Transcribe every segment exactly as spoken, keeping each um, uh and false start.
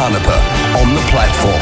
Parnapa on the platform.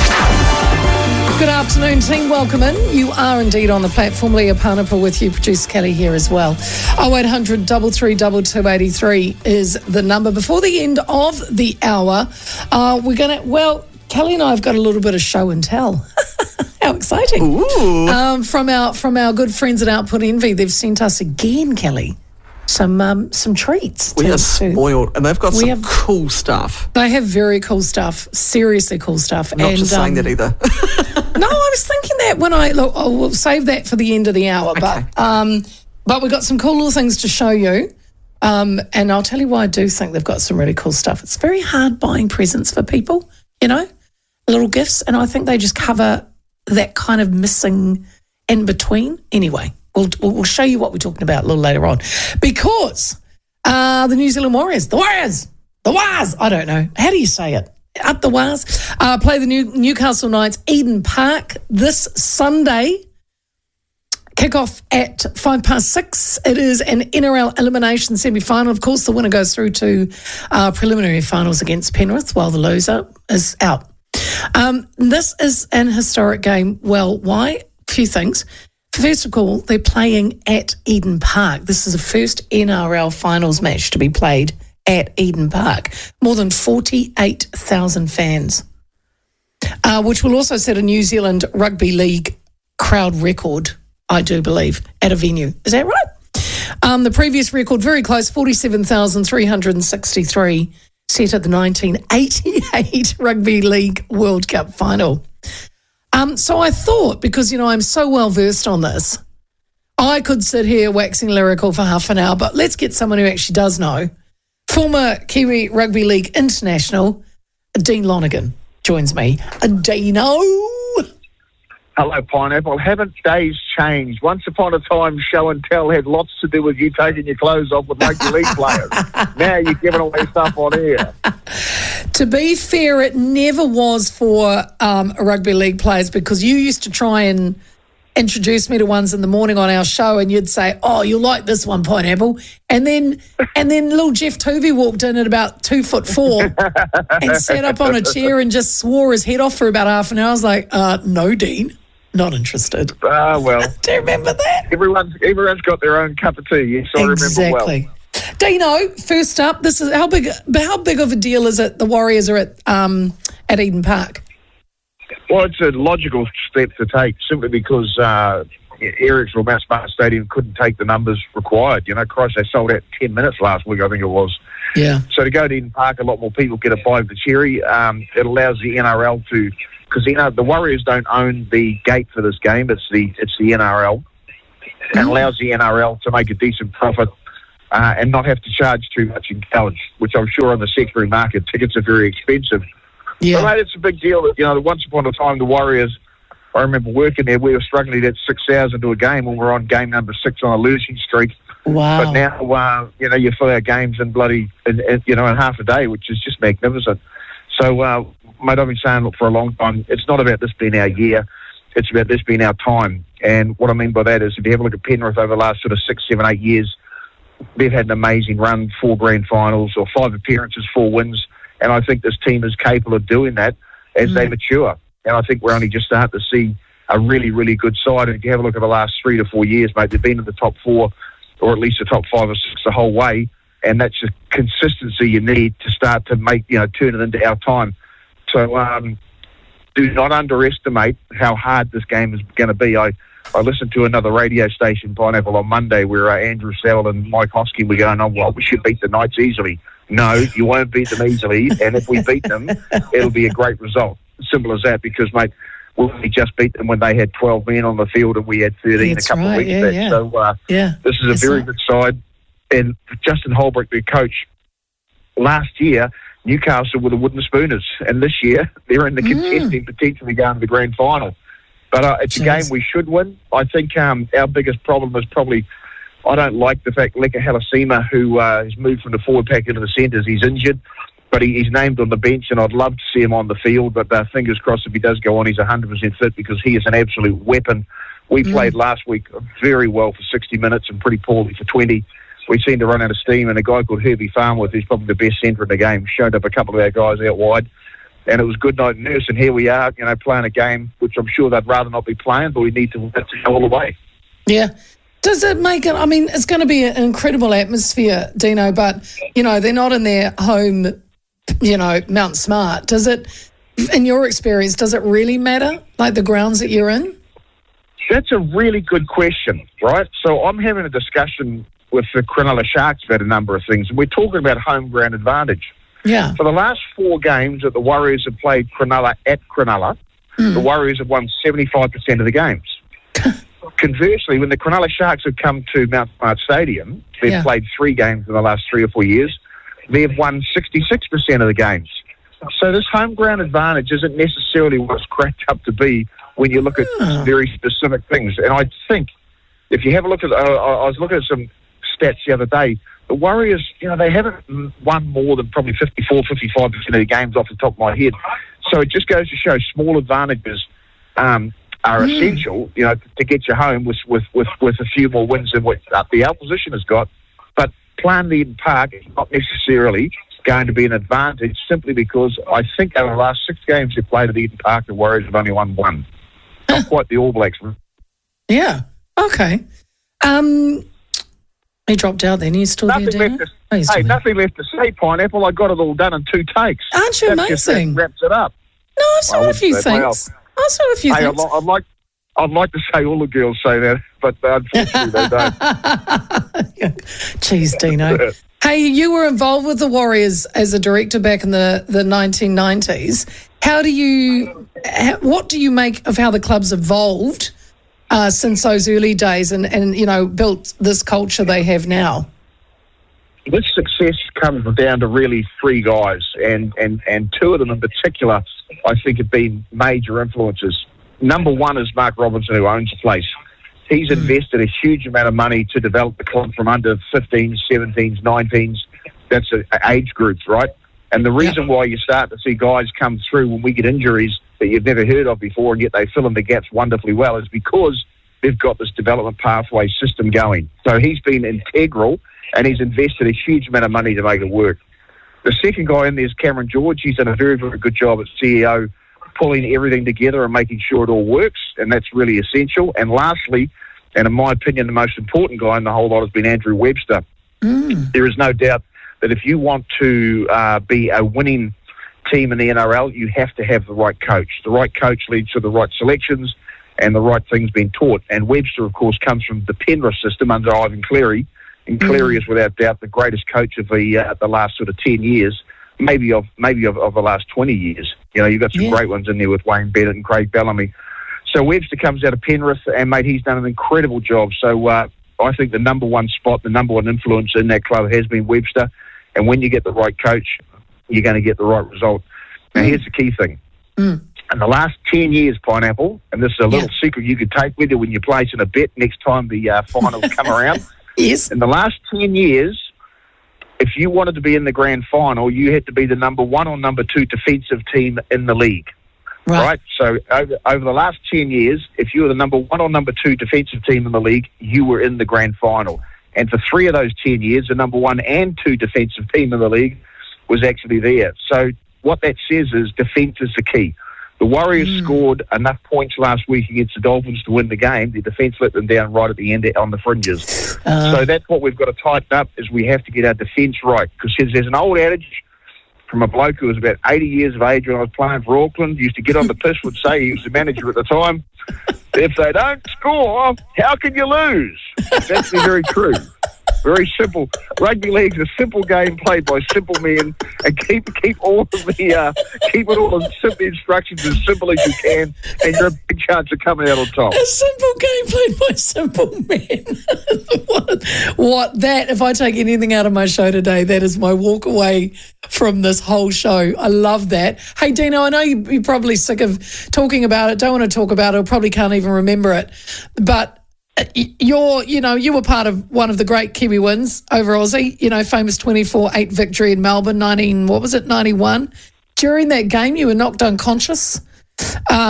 Good afternoon, team. Welcome in. You are indeed on the platform. Leah Parnapa with you. Producer Kelly here as well. oh eight hundred, three three two, two eight three is the number. Before the end of the hour, uh, we're going to, well, Kelly and I have got a little bit of show and tell. How exciting. Ooh. Um, from our from our good friends at Output Envy, they've sent us again, Kelly, some um, some treats. We to- are spoiled, and they've got We some have- cool stuff. They have very cool stuff, seriously cool stuff. Not and, just saying um, that either. No, I was thinking that when I look, oh, we'll save that for the end of the hour. Okay. But um, but we've got some cool little things to show you. Um, and I'll tell you why I do think they've got some really cool stuff. It's very hard buying presents for people, you know, little gifts. And I think they just cover that kind of missing in between. Anyway, we'll, we'll show you what we're talking about a little later on. Because uh, the New Zealand Warriors, the Warriors, the Wars, I don't know. How do you say it? Up the Wars, uh, play the New, Newcastle Knights, Eden Park this Sunday. Kick-off at five past six. It is an N R L elimination semi-final. Of course, the winner goes through to uh, preliminary finals against Penrith, while the loser is out. Um, this is an historic game. Well, why? A few things. First of all, they're playing at Eden Park. This is the first N R L finals match to be played at Eden Park. More than forty-eight thousand fans, uh, which will also set a New Zealand Rugby League crowd record, I do believe, at a venue. Is that right? Um, the previous record, very close, forty-seven thousand three hundred sixty-three, set at the nineteen eighty-eight Rugby League World Cup final. Um, so I thought, because, you know, I'm so well versed on this, I could sit here waxing lyrical for half an hour, but let's get someone who actually does know. Former Kiwi Rugby League international, Dean Lonergan, joins me. Dino. Hello, Pineapple. Haven't days changed? Once upon a time, show and tell had lots to do with you taking your clothes off with rugby league players. Now you're giving away stuff on air. To be fair, it never was for um, rugby league players, because you used to try and introduce me to ones in the morning on our show, and you'd say, "Oh, you'll like this one, Pineapple," and then and then little Jeff Tuvey walked in at about two foot four and sat up on a chair and just swore his head off for about half an hour. I was like, uh, "No, Dean, not interested." Ah, uh, well. Do you remember that? Everyone's everyone's got their own cup of tea. Yes, I exactly. remember well. Dino, first up, this is how big. How big of a deal is it? The Warriors are at um, at Eden Park. Well, it's a logical step to take, simply because uh, Eric's or Mount Smart Stadium couldn't take the numbers required. You know, Christ, they sold out in ten minutes last week, I think it was. Yeah. So to go to Eden Park, a lot more people get a bite of the cherry. Um, it allows the N R L to, because you know the Warriors don't own the gate for this game. It's the it's the N R L, and mm. allows the N R L to make a decent profit uh, and not have to charge too much in college, which I'm sure on the secondary market tickets are very expensive. Yeah. But, mate, it's a big deal. You know, once upon a time, the Warriors, I remember working there, we were struggling to get six hours into a game when we were on game number six on a losing streak. Wow. But now, uh, you know, you fill our games in bloody, in, in, you know, in half a day, which is just magnificent. So, uh, mate, I've been saying, look, for a long time, it's not about this being our year. It's about this being our time. And what I mean by that is, if you have a look at Penrith over the last sort of six, seven, eight years, they've had an amazing run, four grand finals or five appearances, four wins. And I think this team is capable of doing that as mm. they mature. And I think we're only just starting to see a really, really good side. And if you have a look at the last three to four years, mate, they've been in the top four or at least the top five or six the whole way. And that's the consistency you need to start to make, you know, turn it into our time. So um, do not underestimate how hard this game is going to be. I, I listened to another radio station, Pineapple, on Monday where uh, Andrew Sell and Mike Hosking were going, oh, well, we should beat the Knights easily. No, you won't beat them easily, and if we beat them, it'll be a great result. Simple as that, because, mate, we just beat them when they had twelve men on the field and we had thirteen That's a couple right. of weeks yeah, back. Yeah. So uh, yeah. this is a That's very right. good side. And Justin Holbrook, their coach, last year, Newcastle were the wooden spooners, and this year they're in the Mm. contesting, potentially going to the grand final. But uh, it's Jeez. a game we should win. I think um, our biggest problem is probably, I don't like the fact Leka Halasima, who uh, has moved from the forward pack into the centres, he's injured, but he, he's named on the bench, and I'd love to see him on the field, but uh, fingers crossed if he does go on, he's one hundred percent fit, because he is an absolute weapon. We Mm. played last week very well for sixty minutes and pretty poorly for twenty. We seemed to run out of steam, and a guy called Herbie Farmworth, who's probably the best centre in the game, showed up a couple of our guys out wide. and it was good night nurse, and here we are, you know, playing a game which I'm sure they'd rather not be playing, but we need to win it to go all the way. Yeah. Does it make it, I mean, it's going to be an incredible atmosphere, Dino, but, you know, they're not in their home, you know, Mount Smart. Does it, in your experience, does it really matter, like the grounds that you're in? That's a really good question, right? So I'm having a discussion with the Cronulla Sharks about a number of things, and we're talking about home ground advantage. Yeah. For the last four games that the Warriors have played Cronulla at Cronulla, mm. the Warriors have won seventy-five percent of the games. Conversely, when the Cronulla Sharks have come to Mount Smart Stadium, they've yeah. played three games in the last three or four years, they've won sixty-six percent of the games. So this home ground advantage isn't necessarily what it's cracked up to be when you look at oh. very specific things. And I think if you have a look at, uh, I was looking at some stats the other day, the Warriors, you know, they haven't won more than probably fifty-four, fifty-five percent of the games off the top of my head. So it just goes to show small advantages um, are mm. essential, you know, to get you home with, with, with, with a few more wins than what the opposition has got. But playing the Eden Park is not necessarily going to be an advantage, simply because I think over the last six games they played at Eden Park, the Warriors have only won one. Not quite the All Blacks. Yeah. Okay. Um, he dropped out then. He's still nothing there, left to, oh, Hey, still nothing left to say, Pineapple. I got it all done in two takes. Aren't you That's just, amazing? that wraps it up. No, I've saw I a few say, things. well, I saw a few hey, I'd, things. li- I'd like I'd like to say all the girls say that, but unfortunately they don't. Jeez, Dino. Hey, you were involved with the Warriors as a director back in the, the nineteen nineties. How do you, how, what do you make of how the club's evolved uh, since those early days and, and, you know, built this culture they have now? This success comes down to really three guys, and, and, and two of them in particular I think have been major influences. Number one is Mark Robinson, who owns the place. He's mm. invested a huge amount of money to develop the club from under fifteens, seventeens, nineteens. That's a, a age groups, right? And the reason yeah. why you start to see guys come through when we get injuries that you've never heard of before, and yet they fill in the gaps wonderfully well, is because they've got this development pathway system going. So he's been integral, and he's invested a huge amount of money to make it work. The second guy in there is Cameron George. He's done a very, very good job as C E O, pulling everything together and making sure it all works, and that's really essential. And lastly, and in my opinion, the most important guy in the whole lot has been Andrew Webster. Mm. There is no doubt that if you want to uh, be a winning team in the N R L, you have to have the right coach. The right coach leads to the right selections and the right things being taught. And Webster, of course, comes from the Penrith system under Ivan Cleary, and Cleary mm. is without doubt the greatest coach of the uh, the last sort of ten years, maybe of maybe of, of the last twenty years. You know, you've got some yeah. great ones in there with Wayne Bennett and Craig Bellamy. So Webster comes out of Penrith, and, mate, he's done an incredible job. So uh, I think the number one spot, the number one influence in that club has been Webster. And when you get the right coach, you're going to get the right result. Now, mm. here's the key thing. Mm. In the last ten years, Pineapple, and this is a little yeah. secret you could take with you when you're placing a bet next time the uh, finals come around. Yes. In the last ten years, if you wanted to be in the grand final, you had to be the number one or number two defensive team in the league. Right. right? So over, over the last ten years, if you were the number one or number two defensive team in the league, you were in the grand final. And for three of those ten years, the number one and two defensive team in the league was actually there. So what that says is defence is the key. The Warriors mm. scored enough points last week against the Dolphins to win the game. The defence let them down right at the end on the fringes. Uh. So that's what we've got to tighten up, is we have to get our defence right. Because there's an old adage from a bloke who was about eighty years of age when I was playing for Auckland, used to get on the piss, would say, he was the manager at the time, if they don't score, how can you lose? It's actually very true. Very simple. Rugby league's a simple game played by simple men, and keep keep all of the uh, keep it all in simple instructions as simple as you can, and you're a big chance of coming out on top. A simple game played by simple men. what, what that? If I take anything out of my show today, that is my walk away from this whole show. I love that. Hey, Dino, I know you, you're probably sick of talking about it. Don't want to talk about it. Or probably can't even remember it, but. You're, you know, you were part of one of the great Kiwi wins over Aussie, you know, famous twenty-four eight victory in Melbourne, nineteen, what was it, ninety-one? During that game, you were knocked unconscious. Uh,